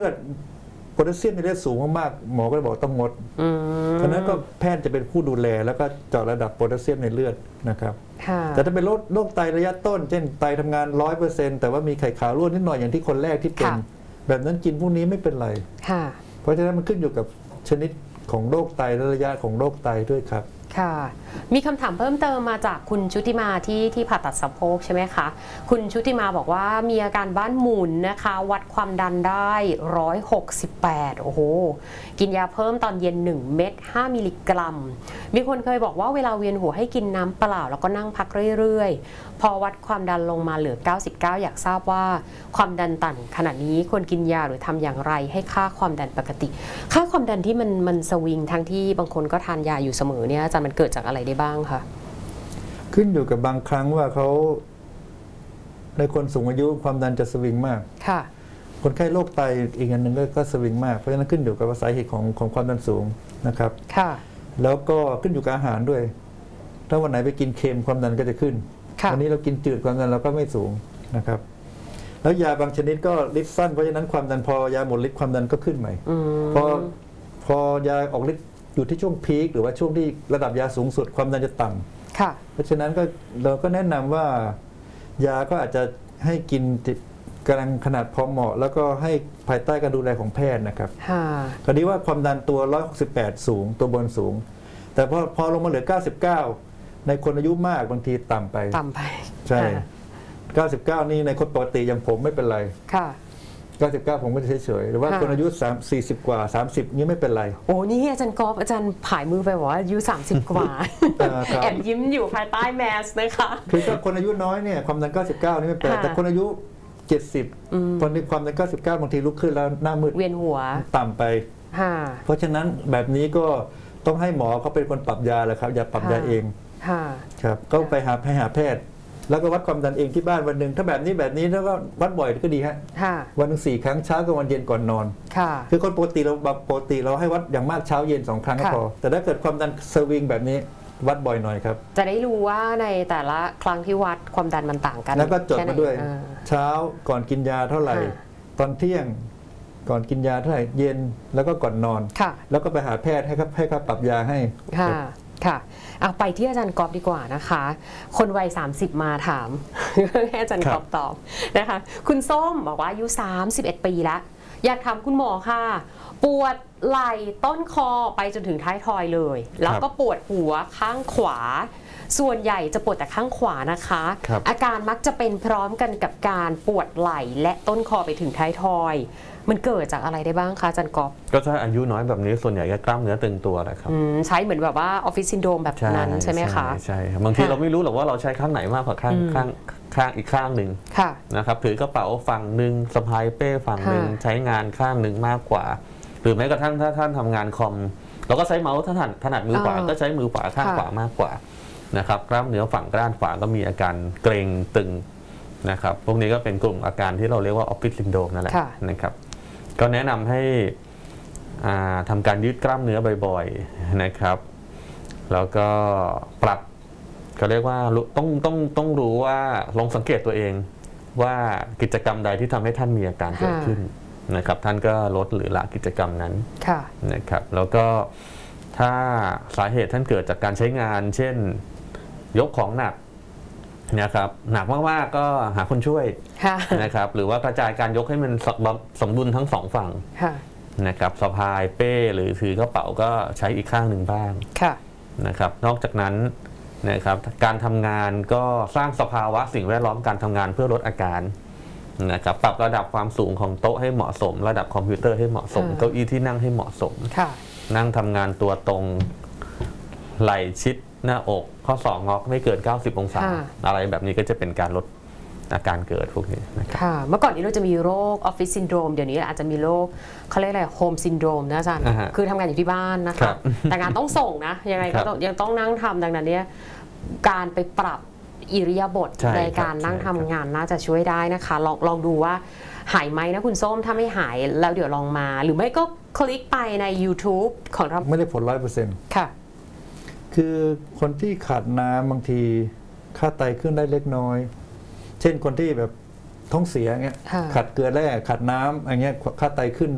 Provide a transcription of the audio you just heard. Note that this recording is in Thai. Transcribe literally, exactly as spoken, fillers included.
เลือดโพแทสเซียมในเลือดสูงมากๆหมอก็เลยบอกต้องงดเพราะนั้นก็แพทย์จะเป็นผู้ดูแลแล้วก็เจาะระดับโพแทสเซียมในเลือดนะครับแต่ถ้าเป็นโรคโรคไตระยะต้นเช่นไตทำงานร้อยเปอร์เซ็นต์แต่ว่ามีไข่ขาวรั่วนิดหน่อยอย่างที่คนแรกที่เป็นแบบนั้นกินพวกนี้ไม่เป็นไรเพราะฉะนั้นมันขึ้นอยู่กับชนิดของโรคไตและระยะของโรคไตด้วยครับค่ะมีคำถามเพิ่มเติมมาจากคุณชุติมาที่ที่ผ่าตัดสะโพกใช่ไหมคะคุณชุติมาบอกว่ามีอาการบ้านหมุนนะคะวัดความดันได้หนึ่งร้อยหกสิบแปดโอ้โหกินยาเพิ่มตอนเย็นหนึ่งเม็ดห้ามิลลิกรัมมีคนเคยบอกว่าเวลาเวียนหัวให้กินน้ำเปล่าแล้วก็นั่งพักเรื่อยๆพอวัดความดันลงมาเหลือเก้าสิบเก้าอยากทราบว่าความดันต่ำขนาดนี้ควรกินยาหรือทำอย่างไรให้ค่าความดันปกติค่าความดันที่มันมันสวิงทั้งที่บางคนก็ทานยาอยู่เสมอเนี่ยมันเกิดจากอะไรได้บ้างคะขึ้นอยู่กับบางครั้งว่าเขาในคนสูงอายุความดันจะสวิงมากค่ะคนไข้โรคไตอีกอันหนึ่งก็สวิงมากเพราะฉะนั้นขึ้นอยู่กับสาเหตุของของความดันสูงนะครับค่ะแล้วก็ขึ้นอยู่กับอาหารด้วยถ้าวันไหนไปกินเค็มความดันก็จะขึ้นวันนี้เรากินจืดความดันเราก็ไม่สูงนะครับแล้วยาบางชนิดก็ฤทธิ์สั้นเพราะฉะนั้นความดันพอยาหมดฤทธิ์ความดันก็ขึ้นใหม่พอพอยาออกฤทธิ์อยู่ที่ช่วงพีคหรือว่าช่วงที่ระดับยาสูงสุดความดันจะต่ำค่ะเพราะฉะนั้นก็เราก็แนะนำว่ายาก็อาจจะให้กินกำลังขนาดพอเหมาะแล้วก็ให้ภายใต้การดูแลของแพทย์นะครับค่ะคราวนี้ว่าความดันตัวหนึ่งร้อยหกสิบแปดสูงตัวบนสูงแต่พอพอลงมาเหลือเก้าสิบเก้าในคนอายุมากบางทีต่ำไปต่ำไปใช่เก้าสิบเก้านี่ในคนปกติอย่างผมไม่เป็นไรค่ะเก้าสิบเก้าผมก็จะเฉยๆหรือว่าคนอายุสามสี่สิบกว่าสามสิบนี้ไม่เป็นไรโอ้นี่อาจารย์กอล์ฟอาจารย์ผายมือไปบอกว่าอายุสามสิบกว่าแอบยิ้มอยู่ภายใต้แมสนะคะคือถ้าคนอายุน้อยเนี่ยความดันเก้าสิบเก้านี่ไม่เป็นไรแต่คนอายุเจ็ดสิบคนที่ความดันเก้าสิบเก้าบางทีลุกขึ้นแล้วหน้ามืดเวียนหัวต่ำไปเพราะฉะนั้นแบบนี้ก็ต้องให้หมอเขาเป็นคนปรับยาแหละครับอย่าปรับยาเองครับก็ไปหาไปหาแพทย์แล้วก็วัดความดันเองที่บ้านวันหนึ่งถ้าแบบนี้แบบนี้แล้วก็วัดบ่อยก็ดีฮะวันหนึ่งสี่ครั้งเช้ากับวันเย็นก่อนนอนคือคนปกติเราปกติเราให้วัดอย่างมากเช้าเย็นสองครั้งก็พอแต่ถ้าเกิดความดันสวิงแบบนี้วัดบ่อยหน่อยครับจะได้รู้ว่าในแต่ละครั้งที่วัดความดันมันต่างกันแล้วก็จดมาด้วยเช้าก่อนกินยาเท่าไหร่ตอนเที่ยงก่อนกินยาเท่าไหร่เย็นแล้วก็ก่อนนอนแล้วก็ไปหาแพทย์ให้ครับให้เขาปรับยาให้ค่ะเอาไปที่อาจารย์กอบดีกว่านะคะคนวัยสามสิบมาถามให้อาจารย์กอบตอบนะคะคุณส้มบอกว่าอายุสามสิบเอ็ดปีแล้วอยากถามคุณหมอค่ะปวดไหล่ต้นคอไปจนถึงท้ายทอยเลยแล้วก็ปวดหัวข้างขวาส่วนใหญ่จะปวดแต่ข้างขวานะคะอาการมักจะเป็นพร้อมกันกับการปวดไหล่และต้นคอไปถึงท้ายทอยมันเกิดจากอะไรได้บ้างคะอาจารย์กอบก็ถ้าอายุน้อยแบบนี้ส่วนใหญ่ก็กล้ามเนื้อตึงตัวแหละครับใช้เหมือนแบบว่าออฟฟิศซินโดรมแบบนั้นใช่ไหมคะใช่บางทีเราไม่รู้หรอกว่าเราใช้ข้างไหนมากกว่าข้างข้างข้างอีกข้างหนึ่งนะครับถือกระเป๋าฝั่งหนึ่งสะพายเป้ฝั่งหนึ่งใช้งานข้างหนึ่งมากกว่าหรือแม้กระทั่งถ้าท่านทำงานคอมเราก็ใช้เมาส์ถนัดถนัดมือขวาก็ใช้มือขวาข้างขวามากกว่านะครับกล้ามเนื้อฝั่งด้านขวาก็มีอาการเกร็งตึงนะครับพวกนี้ก็เป็นกลุ่มอาการที่เราเรียกว่าออฟฟิศซินโดรมนั่นแหละนะครับก็แนะนำให้ทำการยืดกล้ามเนื้อบ่อยๆนะครับแล้วก็ปรับก็เรียกว่าต้องต้องต้องรู้ว่าลองสังเกตตัวเองว่ากิจกรรมใดที่ทำให้ท่านมีอาการเกิดขึ้นนะครับท่านก็ลดหรือละกิจกรรมนั้นนะครับแล้วก็ถ้าสาเหตุท่านเกิดจากการใช้งานเช่นยกของหนักนะครับหนักมากๆก็หาคนช่วยนะครับหรือว่ากระจายการยกให้มันสมดุลทั้งสองฝั่งนะครับสะพายเป้หรือถือกระเป๋าก็ใช้อีกข้างหนึ่งบ้างนะครับนอกจากนั้นนะครับการทำงานก็สร้างสภาวะสิ่งแวดล้อมการทำงานเพื่อลดอาการนะครับปรับระดับความสูงของโต๊ะให้เหมาะสมระดับคอมพิวเตอร์ให้เหมาะสมเก้าอี้ที่นั่งให้เหมาะสมนั่งทำงานตัวตรงไหล่ชิดหน้าอกข้อศอกงอไม่เกินเก้าสิบองศาอะไรแบบนี้ก็จะเป็นการลดอาการเกิดพวกนี้นะครับเมื่อก่อนนี้เราจะมีโรคออฟฟิศซินโดรมเดี๋ยวนี้อาจจะมีโรคเขาเรียกอะไรโฮมซินโดรมนะอาจารย์คือทำงานอยู่ที่บ้านนะคะแต่งานต้องส่งนะยังไงก็ยังต้องนั่งทำดังนั้นเนี่ยการไปปรับอิริยาบถในการนั่งทำงานน่าจะช่วยได้นะคะลองลองดูว่าหายไหมนะคุณส้มถ้าไม่หายแล้วเดี๋ยวลองมาหรือไม่ก็คลิกไปใน ยูทูบ ของเราไม่ได้ผลร้อยเปอร์เซ็นต์ค่ะคือคนที่ขาดน้ำบางทีค่าไตขึ้นได้เล็กน้อยเช่นคนที่แบบท้องเสียเงี้ยขาดเกลือแร่ขาดน้ำอย่างเงี้ยค่าไตขึ้น